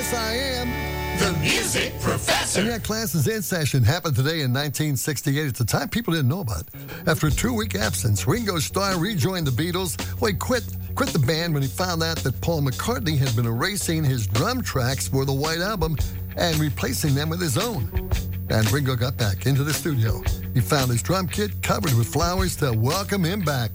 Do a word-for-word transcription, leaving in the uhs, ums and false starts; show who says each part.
Speaker 1: Yes, I am.
Speaker 2: The Music Professor.
Speaker 1: And yeah, class is in session. Happened today in nineteen sixty-eight. It's a time people didn't know about. After a two-week absence, Ringo Starr rejoined the Beatles. Well, he quit, quit the band when he found out that Paul McCartney had been erasing his drum tracks for the White Album and replacing them with his own. And Ringo got back into the studio. He found his drum kit covered with flowers to welcome him back.